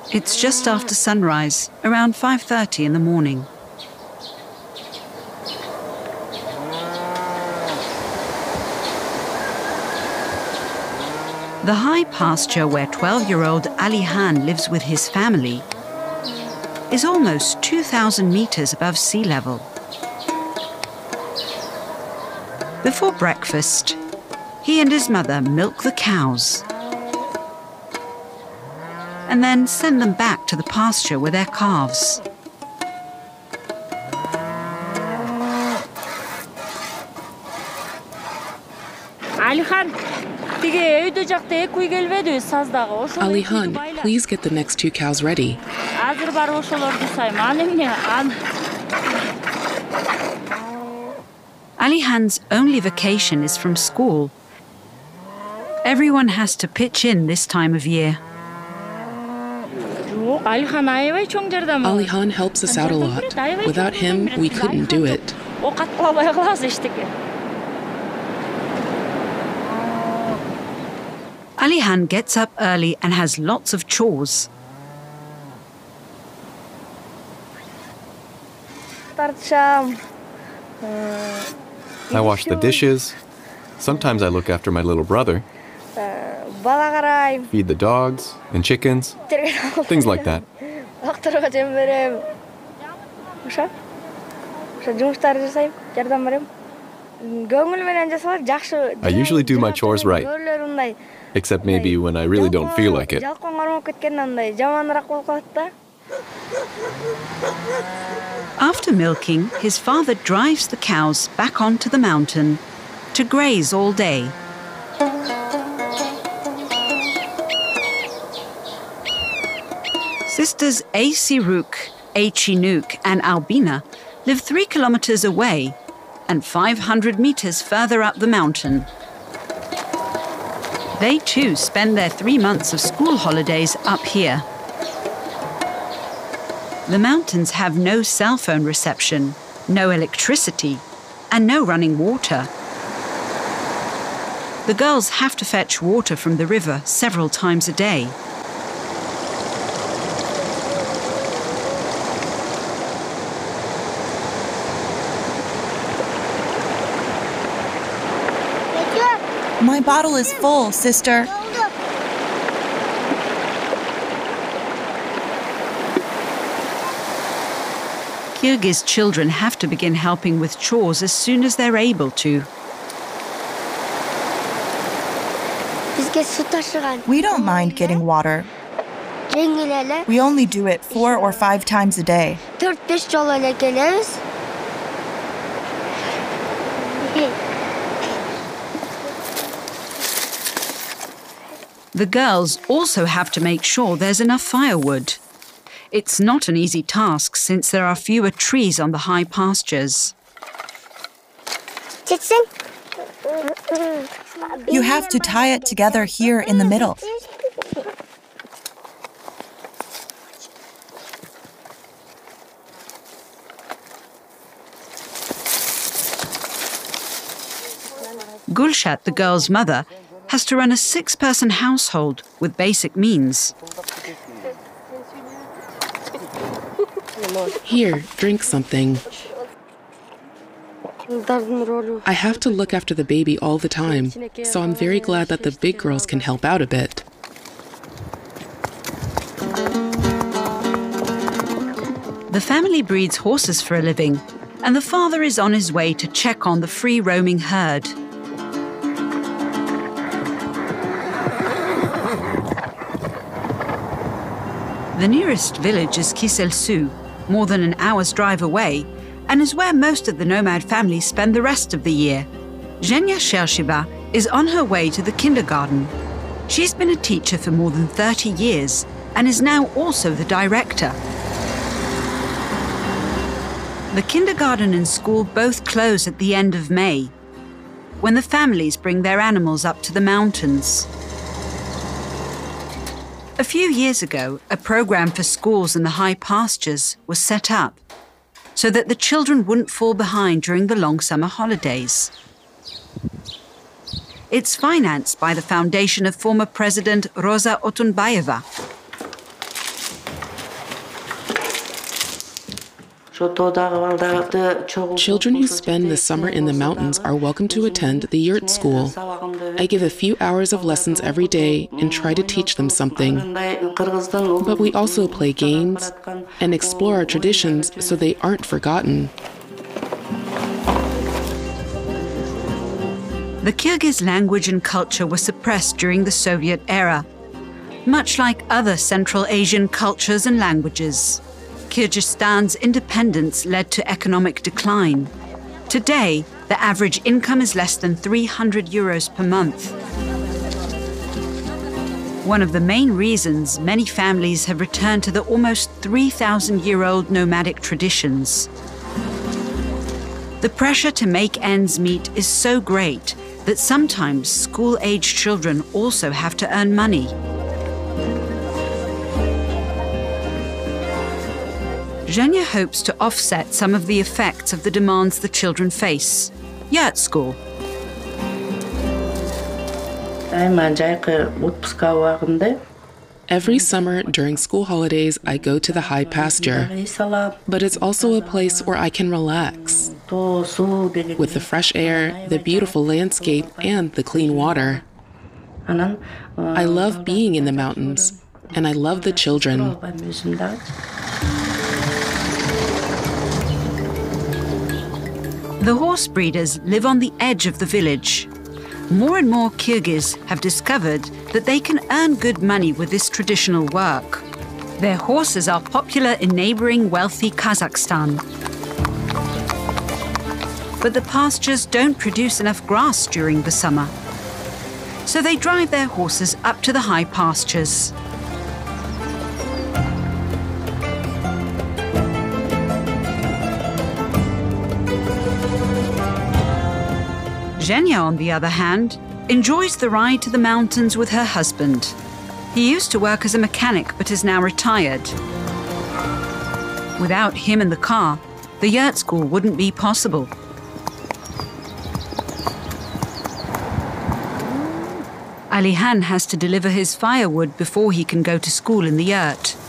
It's just after sunrise, around 5:30 in the morning. The high pasture where 12-year-old Ali Han lives with his family is almost 2,000 meters above sea level. Before breakfast, he and his mother milk the cows and then send them back to the pasture with their calves. Ali Han, please get the next 2 cows ready. Ali Han's only vacation is from school. Everyone has to pitch in this time of year. Ali Han helps us out a lot. Without him, we couldn't do it. Ali Han gets up early and has lots of chores. I wash the dishes. Sometimes I look after my little brother. Feed the dogs and chickens. Things like that. I usually do my chores right. Except maybe when I really don't feel like it. After milking, his father drives the cows back onto the mountain to graze all day. Sisters A. Siruk, A. Chinook, and Albina live 3 kilometers away and 500 meters further up the mountain. They too spend their 3 months of school holidays up here. The mountains have no cell phone reception, no electricity, and no running water. The girls have to fetch water from the river several times a day. My bottle is full, sister. Kyrgyz children have to begin helping with chores as soon as they're able to. We don't mind getting water. We only do it 4 or 5 times a day. The girls also have to make sure there's enough firewood. It's not an easy task since there are fewer trees on the high pastures. You have to tie it together here in the middle. Gulshat, the girl's mother, has to run a 6-person household with basic means. Here, drink something. I have to look after the baby all the time, so I'm very glad that the big girls can help out a bit. The family breeds horses for a living, and the father is on his way to check on the free-roaming herd. The nearest village is Kiselsu, more than an hour's drive away, and is where most of the nomad families spend the rest of the year. Zhenya Shershiba is on her way to the kindergarten. She's been a teacher for more than 30 years and is now also the director. The kindergarten and school both close at the end of May, when the families bring their animals up to the mountains. A few years ago, a program for schools in the high pastures was set up so that the children wouldn't fall behind during the long summer holidays. It's financed by the foundation of former President Rosa Otunbayeva. Children who spend the summer in the mountains are welcome to attend the yurt school. I give a few hours of lessons every day and try to teach them something. But we also play games and explore our traditions so they aren't forgotten. The Kyrgyz language and culture were suppressed during the Soviet era, much like other Central Asian cultures and languages. Kyrgyzstan's independence led to economic decline. Today, the average income is less than 300 euros per month. One of the main reasons many families have returned to the almost 3,000-year-old nomadic traditions. The pressure to make ends meet is so great that sometimes school-aged children also have to earn money. Zhenya hopes to offset some of the effects of the demands the children face. Yurt school. Every summer during school holidays, I go to the high pasture. But it's also a place where I can relax with the fresh air, the beautiful landscape, and the clean water. I love being in the mountains, and I love the children. The horse breeders live on the edge of the village. More and more Kyrgyz have discovered that they can earn good money with this traditional work. Their horses are popular in neighboring wealthy Kazakhstan. But the pastures don't produce enough grass during the summer. So they drive their horses up to the high pastures. Zhenya, on the other hand, enjoys the ride to the mountains with her husband. He used to work as a mechanic but is now retired. Without him in the car, the yurt school wouldn't be possible. Alihan has to deliver his firewood before he can go to school in the yurt.